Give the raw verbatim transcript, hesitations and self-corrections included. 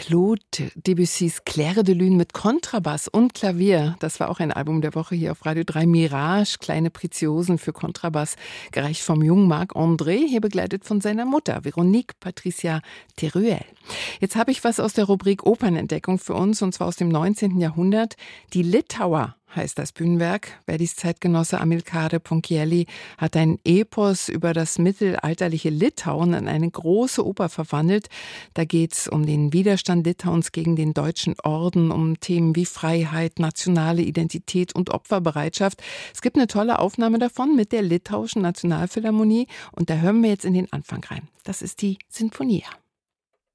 Claude Debussys Claire de Lune mit Kontrabass und Klavier. Das war auch ein Album der Woche hier auf Radio drei. Mirage, kleine Preziosen für Kontrabass, gereicht vom jungen Marc André, hier begleitet von seiner Mutter, Veronique Patricia Teruel. Jetzt habe ich was aus der Rubrik Opernentdeckung für uns, und zwar aus dem neunzehnten Jahrhundert. Die Litauer heißt das Bühnenwerk. Verdis Zeitgenosse Amilcare Ponchielli hat ein Epos über das mittelalterliche Litauen in eine große Oper verwandelt. Da geht es um den Widerstand Litauens gegen den deutschen Orden, um Themen wie Freiheit, nationale Identität und Opferbereitschaft. Es gibt eine tolle Aufnahme davon mit der Litauischen Nationalphilharmonie, und da hören wir jetzt in den Anfang rein. Das ist die Sinfonia.